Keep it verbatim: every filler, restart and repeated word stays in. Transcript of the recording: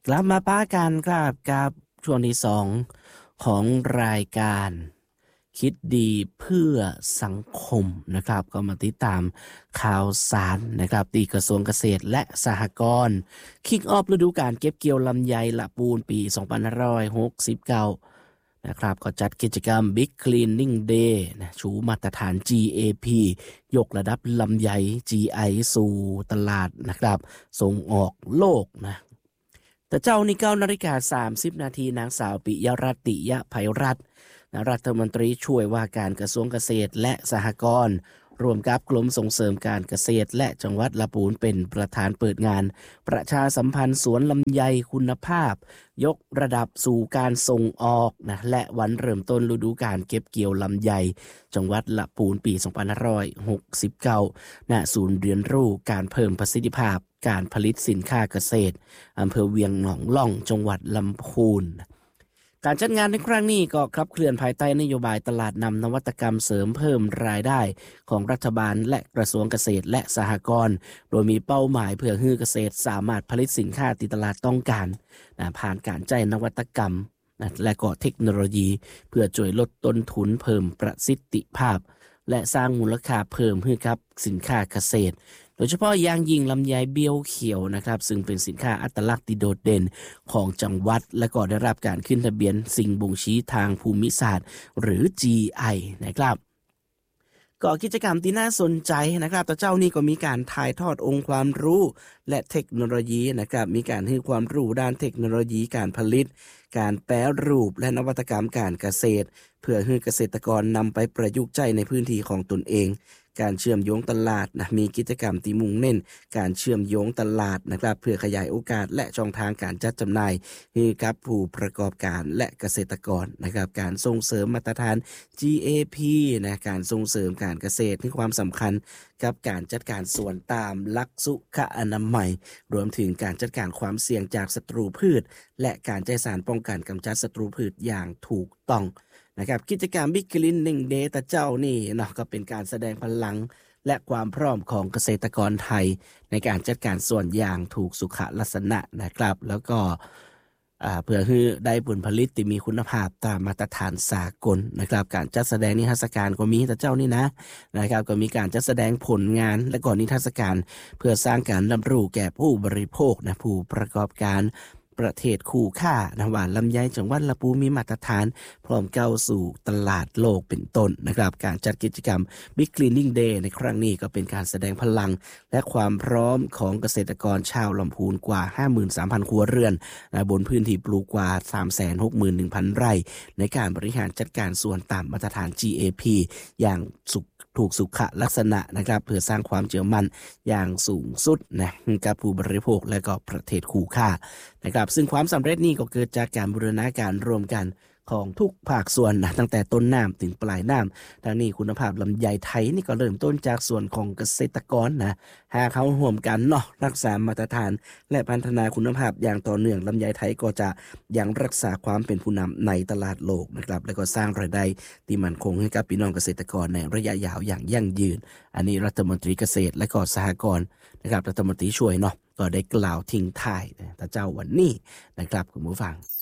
กลับมาป้ากันครับกับช่วงที่สองของรายการคิดดีเพื่อสังคมนะครับก็มาติดตามข่าวสารนะครับตีกระทรวงเกษตรและสหกรณ์คิกออฟฤดูกาลเก็บเกี่ยวลำไยละปูนปีสองพันห้าร้อยหกสิบเก้านะครับก็จัดกิจกรรม Big Cleaning Day นะชูมาตรฐาน จี เอ พี ยกระดับลำไย จี ไอ สู่ตลาดนะครับส่งออกโลกนะแต่เจ้านี่เก้านาฬิกาสามสิบนาทีนางสาวปิยรัตติยะไพรัตน์รัฐมนตรีช่วยว่าการกระทรวงเกษตรและสหกรณ์รวมกับกรมส่งเสริมการเกษตรและจังหวัดลำพูนเป็นประธานเปิดงานประชาสัมพันธ์สวนลำไยคุณภาพยกระดับสู่การส่งออกนะและวันเริ่มต้นฤดูกาลเก็บเกี่ยวลำไยจังหวัดลำพูนปีสองพันห้าร้อยหกสิบเก้าณศูนย์เรียนรู้การเพิ่มประสิทธิภาพการผลิตสินค้าเกษตรอำเภอเวียงหนองล่องจังหวัดลำพูนการจัดงานในครั้งนี้ก็ขับเคลื่อนภายใต้นโยบายตลาดนำนวัตกรรมเสริมเพิ่มรายได้ของรัฐบาลและกระทรวงเกษตรและสหกรณ์โดยมีเป้าหมายเพื่อให้เกษตรสามารถผลิตสินค้าที่ตลาดต้องการนะผ่านการใช้นวัตกรรมนะและก็เทคโนโลยีเพื่อช่วยลดต้นทุนเพิ่มประสิทธิภาพและสร้างมูลค่าเพิ่มให้กับสินค้าเกษตรโดยเฉพาะอย่างยิ่งลำไยเบี้ยวเขียวนะครับซึ่งเป็นสินค้าอัตลักษณ์ที่โดดเด่นของจังหวัดและก็ได้รับการขึ้นทะเบียนสิ่งบ่งชี้ทางภูมิศาสตร์หรือ จี ไอ นะครับก็กิจกรรมที่น่าสนใจนะครับแต่เจ้านี่ก็มีการถ่ายทอดองค์ความรู้และเทคโนโลยีนะครับมีการให้ความรู้ด้านเทคโนโลยีการผลิตการแปรรูปและนวัตกรรมการเกษตรเพื่อให้เกษตรกรนำไปประยุกต์ใช้ในพื้นที่ของตนเองการเชื่อมโยงตลาดนะมีกิจกรรมที่มุ่งเน้นการเชื่อมโยงตลาดนะครับเพื่อขยายโอกาสและช่องทางการจัดจำหน่ายให้กับผู้ประกอบการและเกษตรกรนะครับการส่งเสริมมาตรฐาน จี เอ พี นะการส่งเสริมการเกษตรให้ความสำคัญกับการจัดการสวนตามหลักสุขอนามัยรวมถึงการจัดการความเสี่ยงจากศัตรูพืชและการใช้สารป้องกันกำจัดศัตรูพืชอย่างถูกต้องนะครับกิจกรรม Big Cleaning Day แต่เจ้านี่เนาะก็เป็นการแสดงพลังและความพร้อมของเกษตรกรไทยในการจัดการสวนอย่างถูกสุขลักษณะนะครับแล้วก็เพื่อให้ได้ผลผลิตที่มีคุณภาพตามมาตรฐานสากลนะครับการจัดแสดงนิทรรศการก็มีแต่เจ้านี่นะนะครับก็มีการจัดแสดงผลงานและก็นิทรรศการเพื่อสร้างการรับรู้แก่ผู้บริโภคนะผู้ประกอบการประเทศคู่ค่านะว่าลำไยจังหวัดลำพูนมีมาตรฐานพร้อมก้าวสู่ตลาดโลกเป็นต้นนะครับการจัดกิจกรรม Big Cleaning Day ในครั้งนี้ก็เป็นการแสดงพลังและความพร้อมของเกษตรกรชาวลำพูนกว่า ห้าหมื่นสามพัน ครัวเรือนนะบนพื้นที่ปลูกกว่า สามแสนหกหมื่นหนึ่งพัน ไร่ในการบริหารจัดการสวนตามมาตรฐาน จี เอ พี อย่างสุถูกสุขลักษณะนะครับเพื่อสร้างความเชื่อมั่นอย่างสูงสุดนะกับผู้บริโภคและก็ประเทศคู่ค่านะครับซึ่งความสำเร็จนี้ก็เกิดจากการบูรณาการร่วมกันของทุกภาคส่วนนะตั้งแต่ต้นน้ำถึงปลายน้ำทางนี้คุณภาพลำไยไทยนี่ก็เริ่มต้นจากส่วนของเกษตรกรนะหากเขาร่วมกันเนาะรักษามาตรฐานและพัฒนาคุณภาพอย่างต่อเนื่องลำไยไทยก็จะยังรักษาความเป็นผู้นำในตลาดโลกนะครับและก็สร้างรายได้ที่มั่นคงให้กับพี่น้องเกษตรกรในระยะยาวอย่างยั่งยืนอันนี้รัฐมนตรีเกษตรและก็สหกรณ์นะครับรัฐมนตรีช่วยเนาะก็ได้กล่าวทิ้งท้ายแต่เจ้าวันนี้นะครับคุณผู้ฟัง